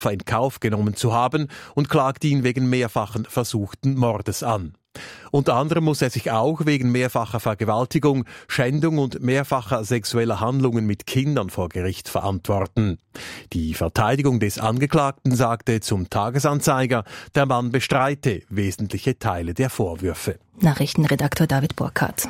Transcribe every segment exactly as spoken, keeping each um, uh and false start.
Opfer in Kauf genommen zu haben und klagt ihn wegen mehrfachen versuchten Mordes an. Unter anderem muss er sich auch wegen mehrfacher Vergewaltigung, Schändung und mehrfacher sexueller Handlungen mit Kindern vor Gericht verantworten. Die Verteidigung des Angeklagten sagte zum Tagesanzeiger, der Mann bestreite wesentliche Teile der Vorwürfe. Nachrichtenredakteur David Burkhardt.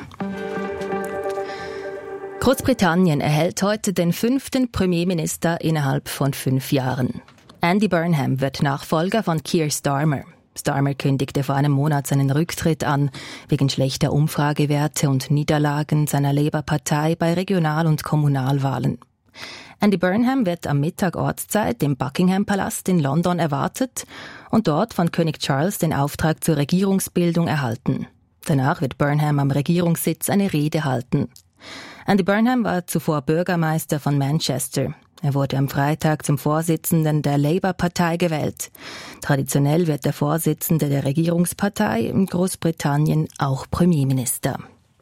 Großbritannien erhält heute den fünften Premierminister innerhalb von fünf Jahren. Andy Burnham wird Nachfolger von Keir Starmer. Starmer kündigte vor einem Monat seinen Rücktritt an, wegen schlechter Umfragewerte und Niederlagen seiner Labour-Partei bei Regional- und Kommunalwahlen. Andy Burnham wird am Mittag Ortszeit im Buckingham-Palast in London erwartet und dort von König Charles den Auftrag zur Regierungsbildung erhalten. Danach wird Burnham am Regierungssitz eine Rede halten. Andy Burnham war zuvor Bürgermeister von Manchester. Er wurde am Freitag zum Vorsitzenden der Labour-Partei gewählt. Traditionell wird der Vorsitzende der Regierungspartei in Großbritannien auch Premierminister.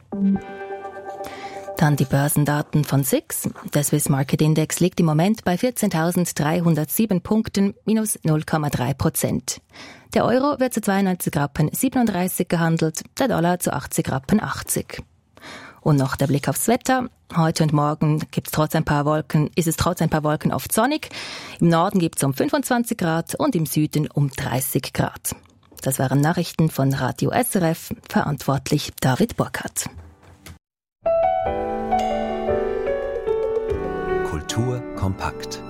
Dann die Börsendaten von S I X. Der Swiss Market Index liegt im Moment bei vierzehntausenddreihundertsieben Punkten, minus null Komma drei Prozent. Der Euro wird zu zweiundneunzig Rappen siebenunddreißig gehandelt, der Dollar zu achtzig Rappen achtzig. Und noch der Blick aufs Wetter. Heute und morgen gibt's trotz ein paar Wolken, ist es trotz ein paar Wolken oft sonnig. Im Norden gibt's um fünfundzwanzig Grad und im Süden um dreißig Grad. Das waren Nachrichten von Radio S R F, verantwortlich David Burkhardt. Kultur kompakt.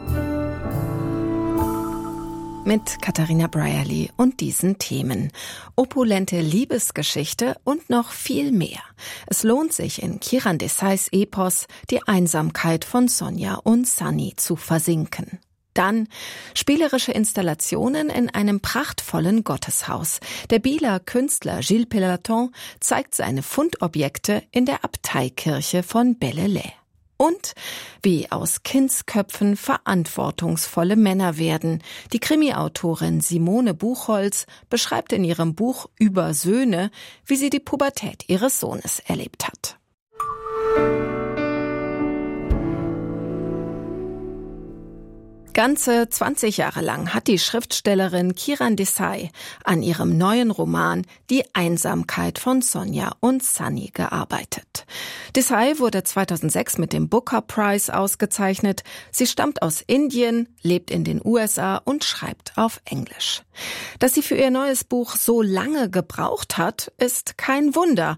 Mit Katharina Brierley und diesen Themen. Opulente Liebesgeschichte und noch viel mehr. Es lohnt sich, in Kiran Desais Epos die Einsamkeit von Sonja und Sunny zu versinken. Dann spielerische Installationen in einem prachtvollen Gotteshaus. Der Bieler Künstler Gilles Peloton zeigt seine Fundobjekte in der Abteikirche von Bellelay. Und wie aus Kindsköpfen verantwortungsvolle Männer werden. Die Krimi-Autorin Simone Buchholz beschreibt in ihrem Buch Über Söhne, wie sie die Pubertät ihres Sohnes erlebt hat. Ganze zwanzig Jahre lang hat die Schriftstellerin Kiran Desai an ihrem neuen Roman Die Einsamkeit von Sonja und Sunny gearbeitet. Desai wurde zweitausendsechs mit dem Booker Prize ausgezeichnet. Sie stammt aus Indien, lebt in den U S A und schreibt auf Englisch. Dass sie für ihr neues Buch so lange gebraucht hat, ist kein Wunder.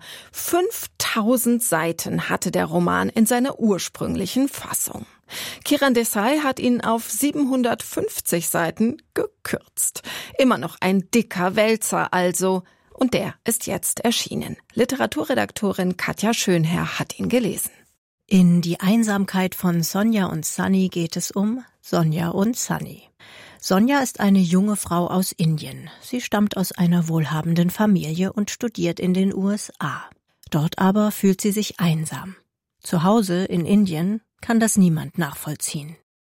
fünftausend Seiten hatte der Roman in seiner ursprünglichen Fassung. Kiran Desai hat ihn auf siebenhundertfünfzig Seiten gekürzt. Immer noch ein dicker Wälzer also. Und der ist jetzt erschienen. Literaturredaktorin Katja Schönherr hat ihn gelesen. In Die Einsamkeit von Sonja und Sunny geht es um Sonja und Sunny. Sonja ist eine junge Frau aus Indien. Sie stammt aus einer wohlhabenden Familie und studiert in den U S A. Dort aber fühlt sie sich einsam. Zu Hause in Indien kann das niemand nachvollziehen.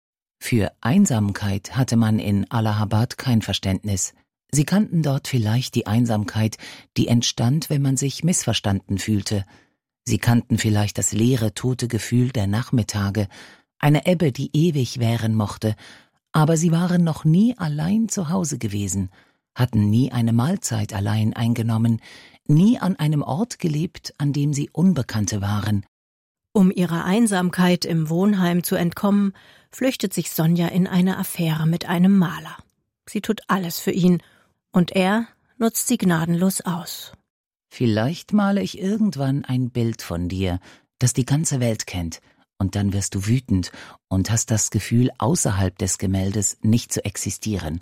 Für Einsamkeit hatte man in Allahabad kein Verständnis. Sie kannten dort vielleicht die Einsamkeit, die entstand, wenn man sich missverstanden fühlte. Sie kannten vielleicht das leere, tote Gefühl der Nachmittage, eine Ebbe, die ewig währen mochte, aber sie waren noch nie allein zu Hause gewesen, hatten nie eine Mahlzeit allein eingenommen, nie an einem Ort gelebt, an dem sie Unbekannte waren. Um ihrer Einsamkeit im Wohnheim zu entkommen, flüchtet sich Sonja in eine Affäre mit einem Maler. Sie tut alles für ihn, und er nutzt sie gnadenlos aus. Vielleicht male ich irgendwann ein Bild von dir, das die ganze Welt kennt, und dann wirst du wütend und hast das Gefühl, außerhalb des Gemäldes nicht zu existieren.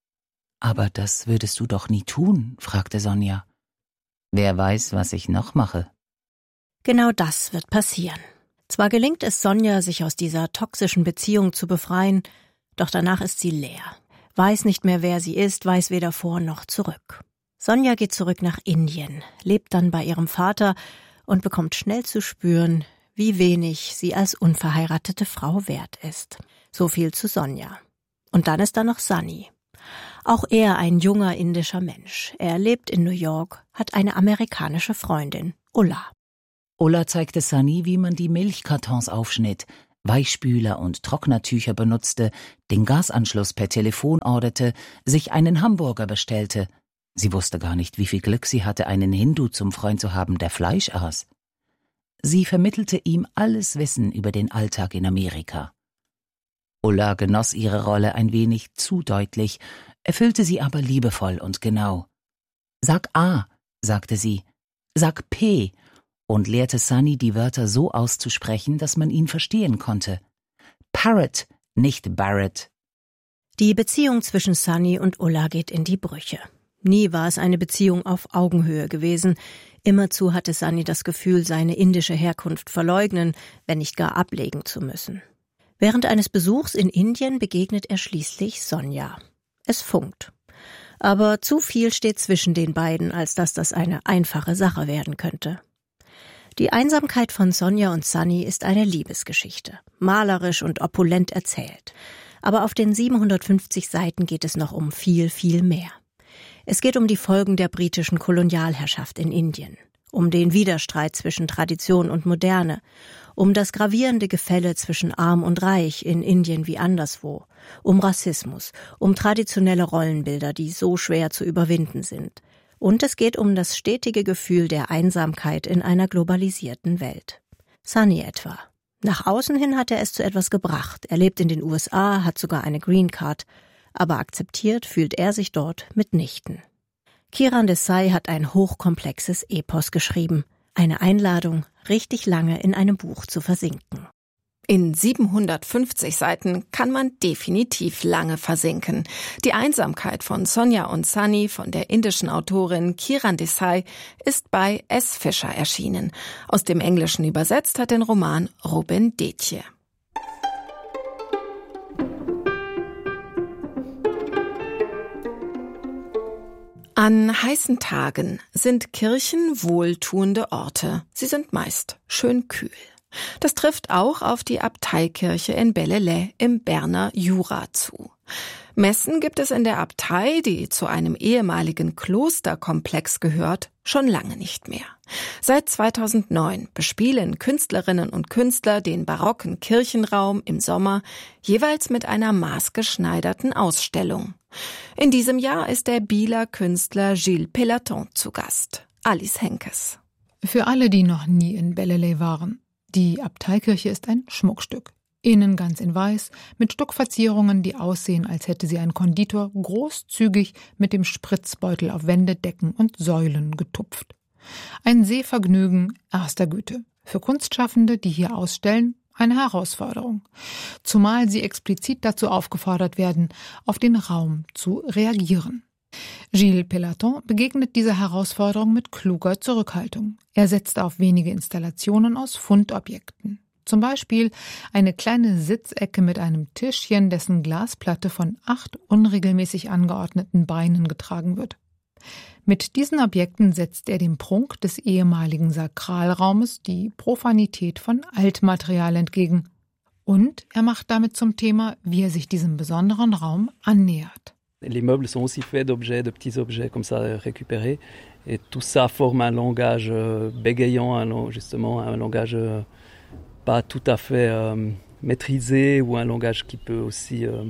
Aber das würdest du doch nie tun, fragte Sonja. Wer weiß, was ich noch mache? Genau das wird passieren. Zwar gelingt es Sonja, sich aus dieser toxischen Beziehung zu befreien, doch danach ist sie leer. Weiß nicht mehr, wer sie ist, weiß weder vor noch zurück. Sonja geht zurück nach Indien, lebt dann bei ihrem Vater und bekommt schnell zu spüren, wie wenig sie als unverheiratete Frau wert ist. So viel zu Sonja. Und dann ist da noch Sunny. Auch er ein junger indischer Mensch. Er lebt in New York, hat eine amerikanische Freundin, Ulla. Ulla zeigte Sunny, wie man die Milchkartons aufschnitt. Weichspüler und Trocknertücher benutzte, den Gasanschluss per Telefon orderte, sich einen Hamburger bestellte. Sie wusste gar nicht, wie viel Glück sie hatte, einen Hindu zum Freund zu haben, der Fleisch aß. Sie vermittelte ihm alles Wissen über den Alltag in Amerika. Ulla genoss ihre Rolle ein wenig zu deutlich, erfüllte sie aber liebevoll und genau. »Sag A«, sagte sie, »sag P«, und lehrte Sunny, die Wörter so auszusprechen, dass man ihn verstehen konnte. Parrot, nicht Barrett. Die Beziehung zwischen Sunny und Ulla geht in die Brüche. Nie war es eine Beziehung auf Augenhöhe gewesen. Immerzu hatte Sunny das Gefühl, seine indische Herkunft verleugnen, wenn nicht gar ablegen zu müssen. Während eines Besuchs in Indien begegnet er schließlich Sonja. Es funkt. Aber zu viel steht zwischen den beiden, als dass das eine einfache Sache werden könnte. Die Einsamkeit von Sonja und Sunny ist eine Liebesgeschichte, malerisch und opulent erzählt. Aber auf den siebenhundertfünfzig Seiten geht es noch um viel, viel mehr. Es geht um die Folgen der britischen Kolonialherrschaft in Indien, um den Widerstreit zwischen Tradition und Moderne, um das gravierende Gefälle zwischen Arm und Reich in Indien wie anderswo, um Rassismus, um traditionelle Rollenbilder, die so schwer zu überwinden sind. Und es geht um das stetige Gefühl der Einsamkeit in einer globalisierten Welt. Sunny etwa. Nach außen hin hat er es zu etwas gebracht. Er lebt in den U S A, hat sogar eine Green Card. Aber akzeptiert fühlt er sich dort mitnichten. Kiran Desai hat ein hochkomplexes Epos geschrieben. Eine Einladung, richtig lange in einem Buch zu versinken. In siebenhundertfünfzig Seiten kann man definitiv lange versinken. Die Einsamkeit von Sonja und Sunny von der indischen Autorin Kiran Desai ist bei S. Fischer erschienen. Aus dem Englischen übersetzt hat den Roman Robin Detje. An heißen Tagen sind Kirchen wohltuende Orte. Sie sind meist schön kühl. Das trifft auch auf die Abteikirche in Bellelay im Berner Jura zu. Messen gibt es in der Abtei, die zu einem ehemaligen Klosterkomplex gehört, schon lange nicht mehr. Seit zweitausendneun bespielen Künstlerinnen und Künstler den barocken Kirchenraum im Sommer jeweils mit einer maßgeschneiderten Ausstellung. In diesem Jahr ist der Bieler Künstler Gilles Pellaton zu Gast. Alice Henkes. Für alle, die noch nie in Bellelay waren: Die Abteikirche ist ein Schmuckstück. Innen ganz in weiß, mit Stuckverzierungen, die aussehen, als hätte sie ein Konditor großzügig mit dem Spritzbeutel auf Wände, Decken und Säulen getupft. Ein Sehvergnügen erster Güte. Für Kunstschaffende, die hier ausstellen, eine Herausforderung. Zumal sie explizit dazu aufgefordert werden, auf den Raum zu reagieren. Gilles Pellaton begegnet dieser Herausforderung mit kluger Zurückhaltung. Er setzt auf wenige Installationen aus Fundobjekten. Zum Beispiel eine kleine Sitzecke mit einem Tischchen, dessen Glasplatte von acht unregelmäßig angeordneten Beinen getragen wird. Mit diesen Objekten setzt er dem Prunk des ehemaligen Sakralraumes die Profanität von Altmaterial entgegen. Und er macht damit zum Thema, wie er sich diesem besonderen Raum annähert. Les meubles sont aussi faits d'objets, de petits objets comme ça récupérés. Et tout ça forme un langage bégayant, un, justement un langage pas tout à fait euh, maîtrisé, ou un langage qui peut aussi euh,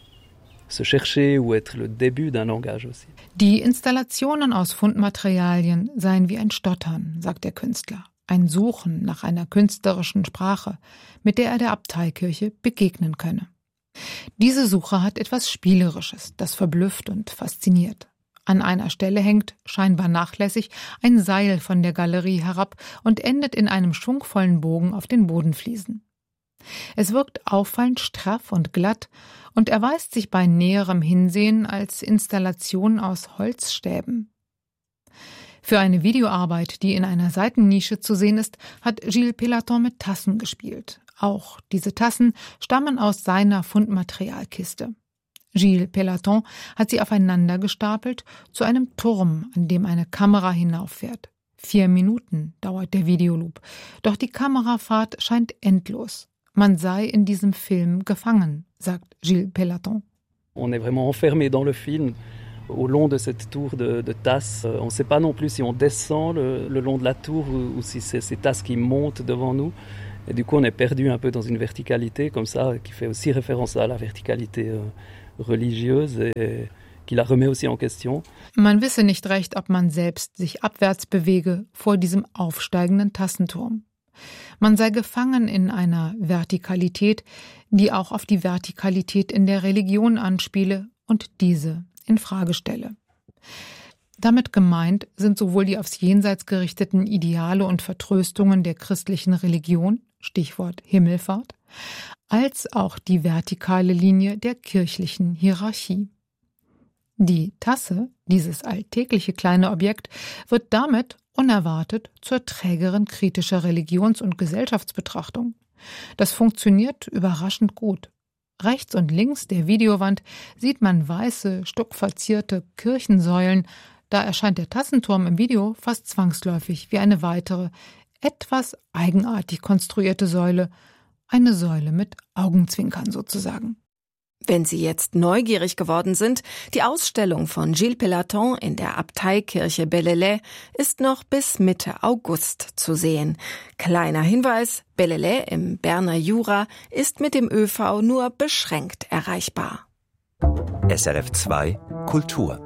se chercher ou être le début d'un langage aussi. Die Installationen aus Fundmaterialien seien wie ein Stottern, sagt der Künstler. Ein Suchen nach einer künstlerischen Sprache, mit der er der Abteikirche begegnen könne. Diese Suche hat etwas Spielerisches, das verblüfft und fasziniert. An einer Stelle hängt, scheinbar nachlässig, ein Seil von der Galerie herab und endet in einem schwungvollen Bogen auf den Bodenfliesen. Es wirkt auffallend straff und glatt und erweist sich bei näherem Hinsehen als Installation aus Holzstäben. Für eine Videoarbeit, die in einer Seitennische zu sehen ist, hat Gilles Pellaton mit Tassen gespielt. Auch diese Tassen stammen aus seiner Fundmaterialkiste. Gilles Pellaton hat sie aufeinander gestapelt zu einem Turm, an dem eine Kamera hinauffährt. Vier Minuten dauert der Videoloop, doch die Kamerafahrt scheint endlos. Man sei in diesem Film gefangen, sagt Gilles Pellaton. On est vraiment enfermé dans le film, au long de cette tour de, de tasses. On ne sait pas non plus si on descend le, le long de la tour ou, ou si c'est ces tasses qui montent devant nous. Et du coup, on est perdu un peu dans une verticalité comme ça, qui fait aussi référence à la verticalité euh, religieuse et qui la remet aussi en question. Man wisse nicht recht, ob man selbst sich abwärts bewege vor diesem aufsteigenden Tassenturm. Man sei gefangen in einer Vertikalität, die auch auf die Vertikalität in der Religion anspiele und diese in Frage stelle. Damit gemeint sind sowohl die aufs Jenseits gerichteten Ideale und Vertröstungen der christlichen Religion, Stichwort Himmelfahrt, als auch die vertikale Linie der kirchlichen Hierarchie. Die Tasse, dieses alltägliche kleine Objekt, wird damit unerwartet zur Trägerin kritischer Religions- und Gesellschaftsbetrachtung. Das funktioniert überraschend gut. Rechts und links der Videowand sieht man weiße, stuckverzierte Kirchensäulen. Da erscheint der Tassenturm im Video fast zwangsläufig wie eine weitere, etwas eigenartig konstruierte Säule. Eine Säule mit Augenzwinkern sozusagen. Wenn Sie jetzt neugierig geworden sind, die Ausstellung von Gilles Pellaton in der Abteikirche Bellelay ist noch bis Mitte August zu sehen. Kleiner Hinweis, Bellelay im Berner Jura ist mit dem ÖV nur beschränkt erreichbar. S R F zwei Kultur.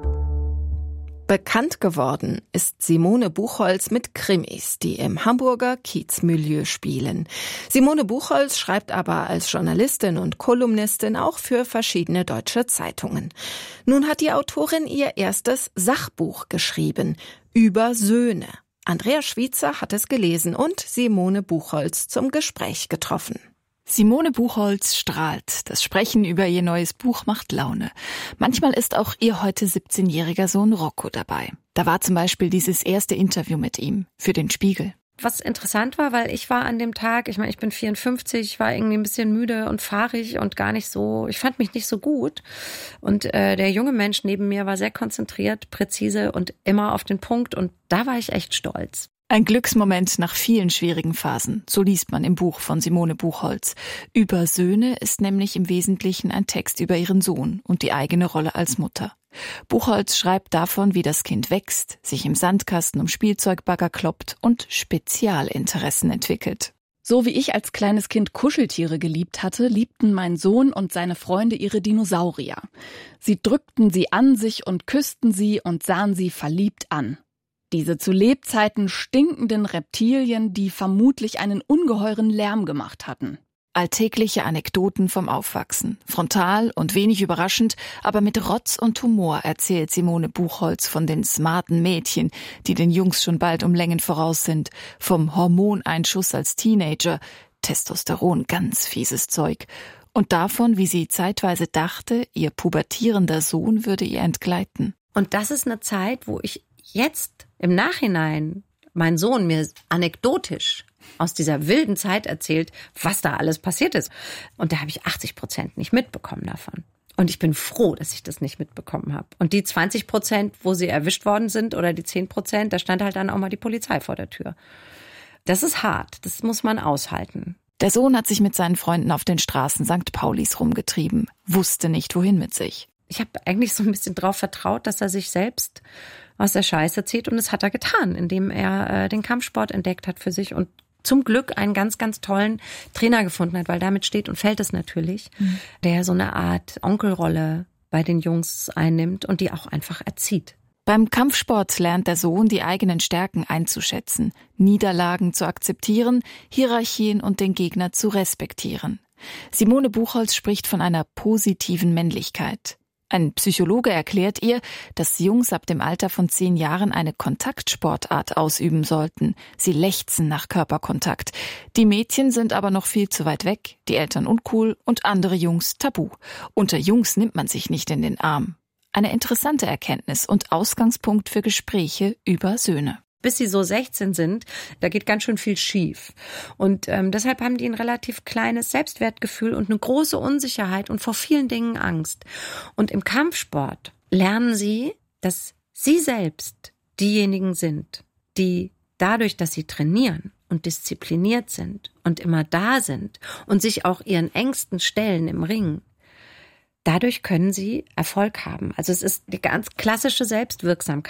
Bekannt geworden ist Simone Buchholz mit Krimis, die im Hamburger Kiezmilieu spielen. Simone Buchholz schreibt aber als Journalistin und Kolumnistin auch für verschiedene deutsche Zeitungen. Nun hat die Autorin ihr erstes Sachbuch geschrieben, über Söhne. Andrea Schwiezer hat es gelesen und Simone Buchholz zum Gespräch getroffen. Simone Buchholz strahlt. Das Sprechen über ihr neues Buch macht Laune. Manchmal ist auch ihr heute siebzehnjähriger Sohn Rocco dabei. Da war zum Beispiel dieses erste Interview mit ihm für den Spiegel. Was interessant war, weil ich war an dem Tag, ich meine, ich bin vierundfünfzig, ich war irgendwie ein bisschen müde und fahrig und gar nicht so, ich fand mich nicht so gut. Und äh, der junge Mensch neben mir war sehr konzentriert, präzise und immer auf den Punkt und da war ich echt stolz. Ein Glücksmoment nach vielen schwierigen Phasen, so liest man im Buch von Simone Buchholz. Über Söhne ist nämlich im Wesentlichen ein Text über ihren Sohn und die eigene Rolle als Mutter. Buchholz schreibt davon, wie das Kind wächst, sich im Sandkasten um Spielzeugbagger kloppt und Spezialinteressen entwickelt. So wie ich als kleines Kind Kuscheltiere geliebt hatte, liebten mein Sohn und seine Freunde ihre Dinosaurier. Sie drückten sie an sich und küssten sie und sahen sie verliebt an. Diese zu Lebzeiten stinkenden Reptilien, die vermutlich einen ungeheuren Lärm gemacht hatten. Alltägliche Anekdoten vom Aufwachsen. Frontal und wenig überraschend, aber mit Rotz und Humor erzählt Simone Buchholz von den smarten Mädchen, die den Jungs schon bald um Längen voraus sind, vom Hormoneinschuss als Teenager, Testosteron, ganz fieses Zeug, und davon, wie sie zeitweise dachte, ihr pubertierender Sohn würde ihr entgleiten. Und das ist eine Zeit, wo ich jetzt im Nachhinein mein Sohn mir anekdotisch aus dieser wilden Zeit erzählt, was da alles passiert ist. Und da habe ich achtzig Prozent nicht mitbekommen davon. Und ich bin froh, dass ich das nicht mitbekommen habe. Und die zwanzig Prozent, wo sie erwischt worden sind, oder die zehn Prozent, da stand halt dann auch mal die Polizei vor der Tür. Das ist hart, das muss man aushalten. Der Sohn hat sich mit seinen Freunden auf den Straßen Sankt Paulis rumgetrieben, wusste nicht, wohin mit sich. Ich habe eigentlich so ein bisschen drauf vertraut, dass er sich selbst aus der Scheiße zieht. Und das hat er getan, indem er äh, den Kampfsport entdeckt hat für sich und zum Glück einen ganz, ganz tollen Trainer gefunden hat, weil damit steht und fällt es natürlich, mhm. der so eine Art Onkelrolle bei den Jungs einnimmt und die auch einfach erzieht. Beim Kampfsport lernt der Sohn, die eigenen Stärken einzuschätzen, Niederlagen zu akzeptieren, Hierarchien und den Gegner zu respektieren. Simone Buchholz spricht von einer positiven Männlichkeit. Ein Psychologe erklärt ihr, dass Jungs ab dem Alter von zehn Jahren eine Kontaktsportart ausüben sollten. Sie lechzen nach Körperkontakt. Die Mädchen sind aber noch viel zu weit weg, die Eltern uncool und andere Jungs tabu. Unter Jungs nimmt man sich nicht in den Arm. Eine interessante Erkenntnis und Ausgangspunkt für Gespräche über Söhne. Bis sie so sechzehn sind, da geht ganz schön viel schief. Und ähm, deshalb haben die ein relativ kleines Selbstwertgefühl und eine große Unsicherheit und vor vielen Dingen Angst. Und im Kampfsport lernen sie, dass sie selbst diejenigen sind, die dadurch, dass sie trainieren und diszipliniert sind und immer da sind und sich auch ihren Ängsten stellen im Ring, dadurch können sie Erfolg haben. Also es ist die ganz klassische Selbstwirksamkeit.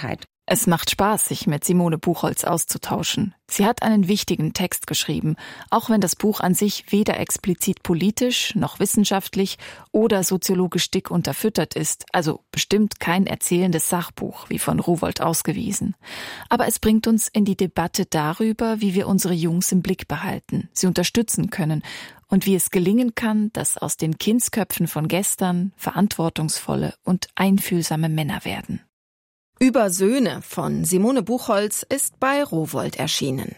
Es macht Spaß, sich mit Simone Buchholz auszutauschen. Sie hat einen wichtigen Text geschrieben, auch wenn das Buch an sich weder explizit politisch noch wissenschaftlich oder soziologisch dick unterfüttert ist, also bestimmt kein erzählendes Sachbuch, wie von Rowohlt ausgewiesen. Aber es bringt uns in die Debatte darüber, wie wir unsere Jungs im Blick behalten, sie unterstützen können und wie es gelingen kann, dass aus den Kindsköpfen von gestern verantwortungsvolle und einfühlsame Männer werden. Über Söhne von Simone Buchholz ist bei Rowohlt erschienen.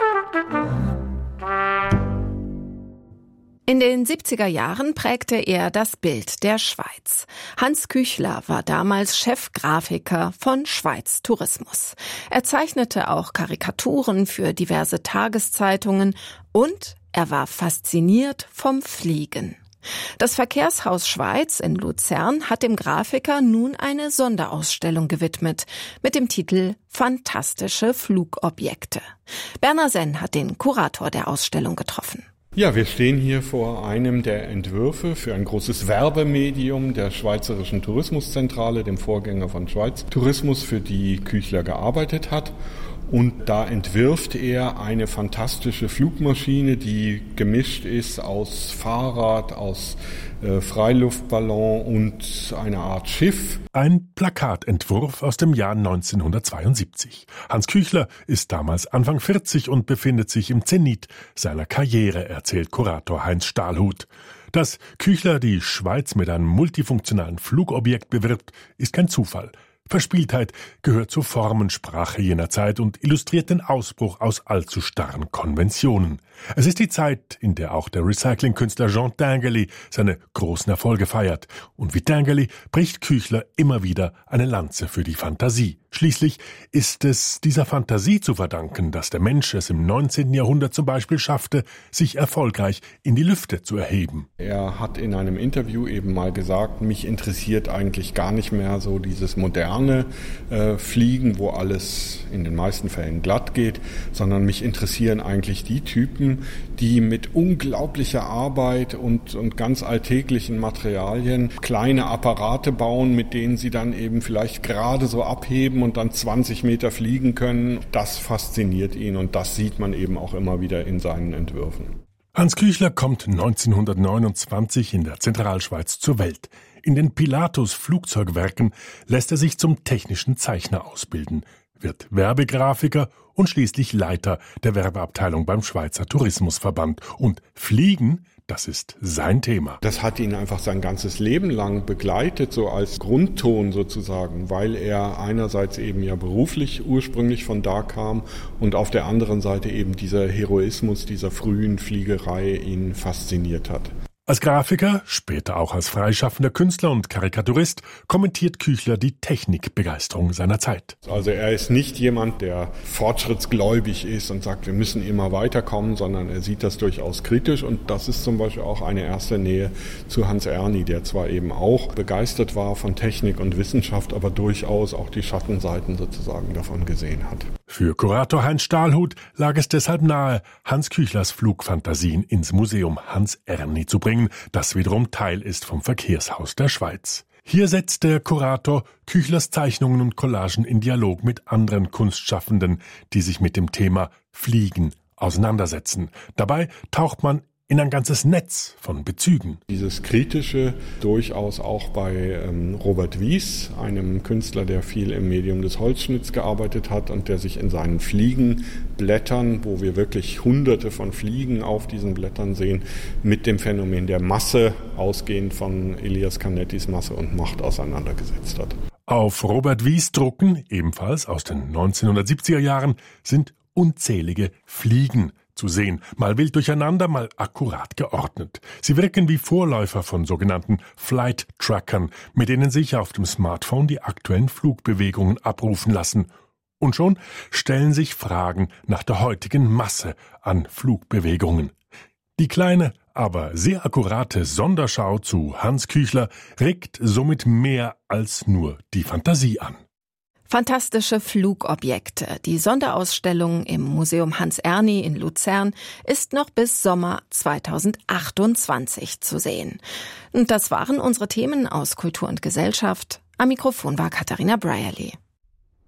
In den siebziger Jahren prägte er das Bild der Schweiz. Hans Küchler war damals Chefgrafiker von Schweiz Tourismus. Er zeichnete auch Karikaturen für diverse Tageszeitungen und er war fasziniert vom Fliegen. Das Verkehrshaus Schweiz in Luzern hat dem Grafiker nun eine Sonderausstellung gewidmet mit dem Titel Fantastische Flugobjekte. Berner Senn hat den Kurator der Ausstellung getroffen. Ja, wir stehen hier vor einem der Entwürfe für ein großes Werbemedium der Schweizerischen Tourismuszentrale, dem Vorgänger von Schweiz Tourismus, für die Küchler gearbeitet hat. Und da entwirft er eine fantastische Flugmaschine, die gemischt ist aus Fahrrad, aus äh, Freiluftballon und einer Art Schiff. Ein Plakatentwurf aus dem Jahr neunzehnhundertzweiundsiebzig. Hans Küchler ist damals Anfang vierzig und befindet sich im Zenit seiner Karriere, erzählt Kurator Heinz Stahlhut. Dass Küchler die Schweiz mit einem multifunktionalen Flugobjekt bewirbt, ist kein Zufall. Verspieltheit gehört zur Formensprache jener Zeit und illustriert den Ausbruch aus allzu starren Konventionen. Es ist die Zeit, in der auch der Recyclingkünstler Jean Tinguely seine großen Erfolge feiert. Und wie Tinguely bricht Küchler immer wieder eine Lanze für die Fantasie. Schließlich ist es dieser Fantasie zu verdanken, dass der Mensch es im neunzehnten Jahrhundert zum Beispiel schaffte, sich erfolgreich in die Lüfte zu erheben. Er hat in einem Interview eben mal gesagt, mich interessiert eigentlich gar nicht mehr so dieses moderne äh, Fliegen, wo alles in den meisten Fällen glatt geht, sondern mich interessieren eigentlich die Typen, die mit unglaublicher Arbeit und, und ganz alltäglichen Materialien kleine Apparate bauen, mit denen sie dann eben vielleicht gerade so abheben und dann zwanzig Meter fliegen können. Das fasziniert ihn und das sieht man eben auch immer wieder in seinen Entwürfen. Hans Küchler kommt neunzehnhundertneunundzwanzig in der Zentralschweiz zur Welt. In den Pilatus Flugzeugwerken lässt er sich zum technischen Zeichner ausbilden, wird Werbegrafiker und schließlich Leiter der Werbeabteilung beim Schweizer Tourismusverband. Und Fliegen, das ist sein Thema. Das hat ihn einfach sein ganzes Leben lang begleitet, so als Grundton sozusagen, weil er einerseits eben ja beruflich ursprünglich von da kam und auf der anderen Seite eben dieser Heroismus dieser frühen Fliegerei ihn fasziniert hat. Als Grafiker, später auch als freischaffender Künstler und Karikaturist, kommentiert Küchler die Technikbegeisterung seiner Zeit. Also er ist nicht jemand, der fortschrittsgläubig ist und sagt, wir müssen immer weiterkommen, sondern er sieht das durchaus kritisch und das ist zum Beispiel auch eine erste Nähe zu Hans Erni, der zwar eben auch begeistert war von Technik und Wissenschaft, aber durchaus auch die Schattenseiten sozusagen davon gesehen hat. Für Kurator Heinz Stahlhut lag es deshalb nahe, Hans Küchlers Flugfantasien ins Museum Hans Erni zu bringen, das wiederum Teil ist vom Verkehrshaus der Schweiz. Hier setzt der Kurator Küchlers Zeichnungen und Collagen in Dialog mit anderen Kunstschaffenden, die sich mit dem Thema Fliegen auseinandersetzen. Dabei taucht man in ein ganzes Netz von Bezügen. Dieses Kritische durchaus auch bei ähm, Robert Wies, einem Künstler, der viel im Medium des Holzschnitts gearbeitet hat und der sich in seinen Fliegenblättern, wo wir wirklich hunderte von Fliegen auf diesen Blättern sehen, mit dem Phänomen der Masse, ausgehend von Elias Canettis Masse und Macht, auseinandergesetzt hat. Auf Robert Wies Drucken, ebenfalls aus den neunzehnhundertsiebziger Jahren, sind unzählige Fliegen zu sehen, mal wild durcheinander, mal akkurat geordnet. Sie wirken wie Vorläufer von sogenannten Flight-Trackern, mit denen sich auf dem Smartphone die aktuellen Flugbewegungen abrufen lassen. Und schon stellen sich Fragen nach der heutigen Masse an Flugbewegungen. Die kleine, aber sehr akkurate Sonderschau zu Hans Küchler regt somit mehr als nur die Fantasie an. Fantastische Flugobjekte. Die Sonderausstellung im Museum Hans Erni in Luzern ist noch bis Sommer zweitausendachtundzwanzig zu sehen. Und das waren unsere Themen aus Kultur und Gesellschaft. Am Mikrofon war Katharina Brierley.